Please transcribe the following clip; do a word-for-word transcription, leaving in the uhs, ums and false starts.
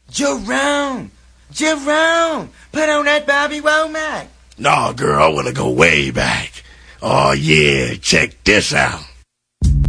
Jerome! Jerome! Put on that Bobby Womack! Nah, girl, I want to go way back. Oh, yeah, check this out.